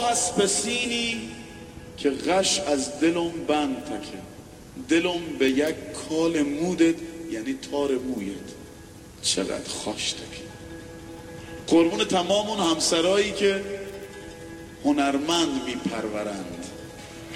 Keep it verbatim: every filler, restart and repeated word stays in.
اسب سینی که غش از دلم بند تکه، دلم به یک کال مودت یعنی تار مویت چقدر خوش تکه. قربون تمام اون همسرایی که هنرمند میپرورند،